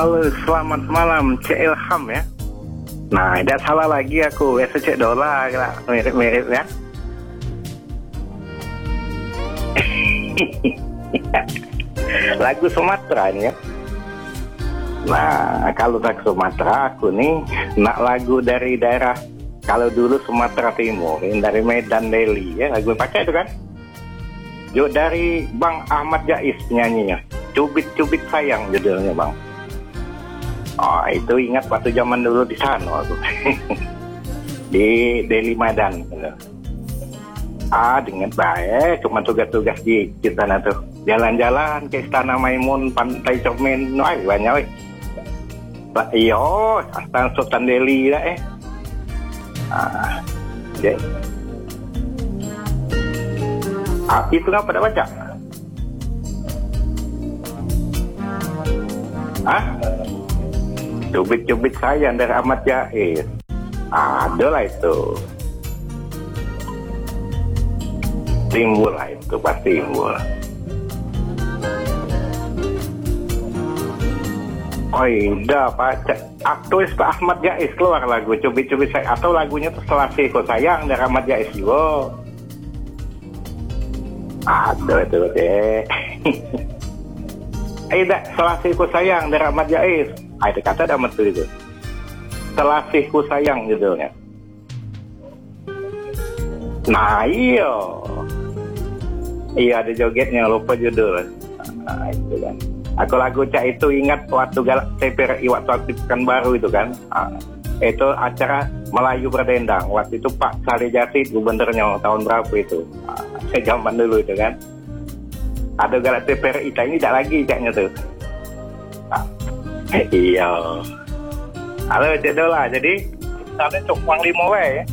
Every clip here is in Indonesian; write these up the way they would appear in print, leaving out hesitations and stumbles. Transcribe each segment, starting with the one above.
Halo, selamat malam, Cik Ilham ya. Nah, tidak salah lagi aku, biasa Cik Dola, mirip-mirip ya. Lagu Sumatera ini ya. Nah, kalau lagu Sumatera aku nih nak lagu dari daerah, kalau dulu Sumatera Timur, ini dari Medan Deli ya, lagu pakai itu kan. Dari Bang Ahmad Jais nyanyinya, Cubit-Cubit Sayang judulnya Bang. Oh, itu ingat waktu zaman dulu di sana aku. Di Deli Medan. Dengan baik, cuma tugas-tugas di sana tuh. Jalan-jalan ke Istana Maimun, Pantai Cermin, banyak weh. Iya, Astana Sultan Deli lah okay. Itu apa dah baca? Cubit-cubit sayang dari Ahmad Jais. Adalah itu. Timbul lah itu, pasti timbul. Oh iya, Pak. Aktuis Pak Ahmad Jais keluar lagu Cubit-cubit sayang. Atau lagunya tuh Selasihku Sayang dari Ahmad Jais juga. Aduh itu deh. Selasihku Sayang dari Ahmad Jais. Ada kata ada betul itu. Selasihku Sayang judulnya. Nah iya ada jogetnya, lupa judul. Nah itu kan. Aku lagu Cak itu ingat waktu galak TPRI waktu aktif Pekanbaru itu kan. Itu acara Melayu Berdendang. Waktu itu Pak Saleh Jasid gubernurnya tahun berapa itu. Zaman dulu itu kan. Ada galak TPRI ini tidak lagi Caknya tuh. Iya. Halo Cik Dola, jadi ada cok uang 5 we ya?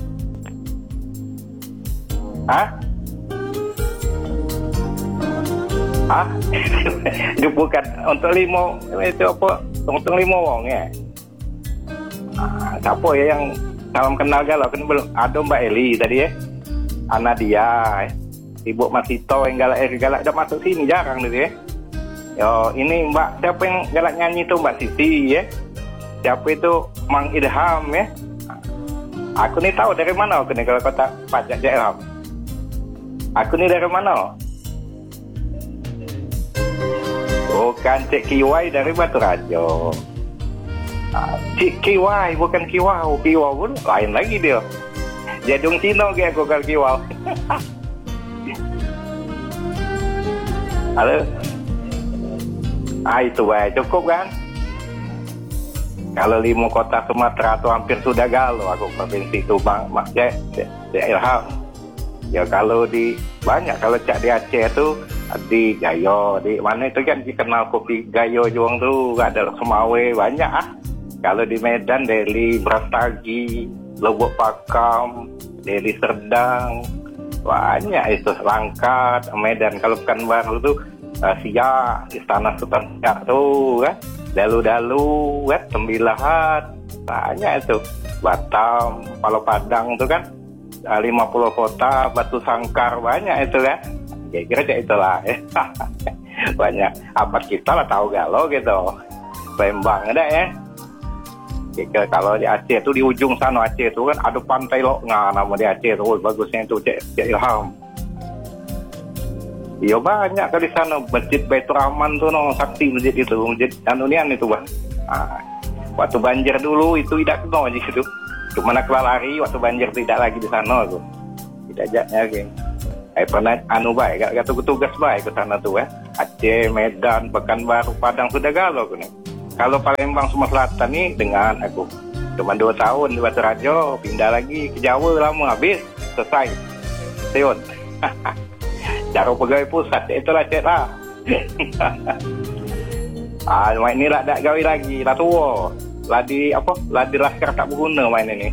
Itu bukan untuk 5 itu apa? Untuk 5 wong ya. Siapa ya yang salam kenal galau kan belum ada Mbak Eli tadi ya. Anadia, Ibu Masito yang galak udah masuk sini jarang gitu ya. Yo, ini Mbak, siapa yang galak nyanyi itu Mbak Siti ya? Siapa itu Mang Idham ya? Aku nih tahu dari mana aku nih kalau kota pajak Ilham. Aku nih dari mana? Bukan Cik Kiwai dari Batu Rajo. Cik Kiwai bukan Kiwau. Kiwau pun lain lagi dia. Jadung Cino kayak aku kalau Kiwau. Halo. Itu baik, cukup kan? Kalau 5 kota Sumatera atau hampir sudah galau aku provinsi itu Bang Cik Ilham. Ya kalau di banyak, kalau Cak di Aceh itu di Gayo, di mana itu kan dikenal kopi Gayo Juang tuh, ada Semawe banyak Kalau di Medan Deli Brastagi, Lubuk Pakam, Deli Serdang, banyak itu Langkat, Medan. Kalau Pekanbaru tuh Siak, Istana Sultan Siak tuh kan, Dalu-dalu kan, Tembilahan, banyak itu. Batam, Palo Padang tuh kan, 50 kota, Batu Sangkar, banyak itu kan. Kira-kira itulah banyak. Apa kita lah tahu galau gitu. Lembang ada ya. Kalau di Aceh itu di ujung sana Aceh itu kan ada pantai Loknga nama di Aceh tuh, bagusnya itu Cik Ilham. Iya banyak kali sana, Masjid Baitur Rahman tuh sakti masjid itu, masjid Anunian itu Bang. Waktu banjir dulu itu tidak kenal di situ. Cuma nak lari waktu banjir tidak lagi di sana tuh. Tidak ajaknya geng. Pernah baik, gak tugas baik ke sana tuh ya. Aceh, Medan, Pekanbaru, Padang sudah galau nih. Kalau Palembang Sumatera Selatan nih dengan aku cuma 2 tahun di Batu Rajo, pindah lagi ke Jawa lama habis selesai. Seon. Cara pegawai pusat itulah Cik lah. Ini lah tak gawe lagi, lah tua. Lah di laskar tak berguna main ini.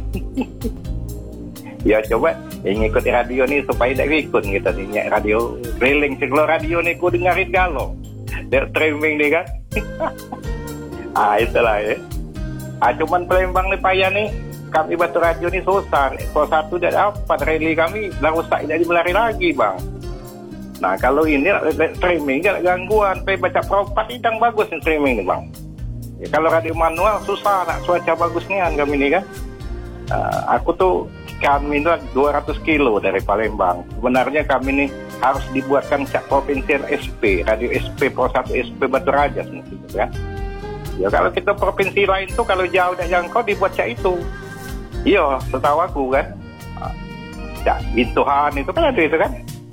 Ya coba ngikuti radio ni supaya tak ikut kita ni radio keliling segala radio ni ku dengarin galau. Dia streaming ni kan. Itulah ya. Cuman Palembang ni payah ni. Kami Batu Rajo ni susah. Kalau satu dah dapat rally kami dah rusak jadi melari lagi bang. Nah kalau ini streaming tak gangguan. Pergi baca propat idang bagus ni streaming ni bang. Kalau radio manual susah nak cuaca bagus nian kami ni kan. Aku tuh kami itu 200 kilo dari Palembang. Sebenarnya kami ini harus dibuatkan cak provinsi SP, radio SP Pro 1 SP Batu Raja gitu kan. Ya kalau kita provinsi lain tuh kalau jauh dan jangkau dibuat cak itu. Iya, setahu aku kan. Cak Bintuhan itu kan ada itu kan.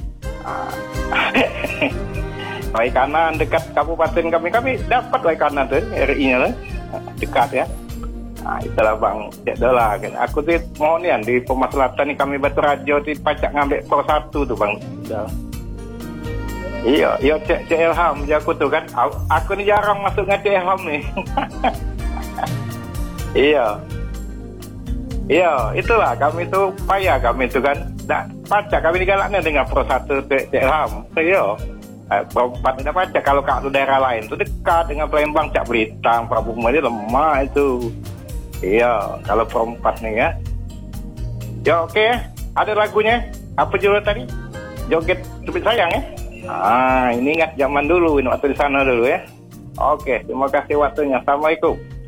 Waikanan dekat kabupaten kami dapat Waikanan tuh RI-nya lah. Dekat ya. Nah, itulah Bang Cek Dola kan. Aku tuh mohon ya di pemaslahatan ni kami Batu Raja tu pacak ngambil Pro 1 tu Bang. Iya, Cek Ilham je aku tu kan. Aku ni jarang masuk dengan Cek Ilham ni. Iya, itulah kami tu payah kami tu kan. Nak pacak kami digalaknya dengan Pro 1 Cek Ilham. Iya. Pro 4 dah pacak kalau kat daerah lain tu dekat dengan Palembang Cak Belitung, Prabu Muli lemah itu. Iya, kalau Pro 4 ni ya. Ya okey ya. Ada lagunya. Apa judul tadi? Joget Tubik Sayang ya. Ini ingat zaman dulu, ini waktu di sana dulu ya. Oke, terima kasih waktunya. Assalamualaikum.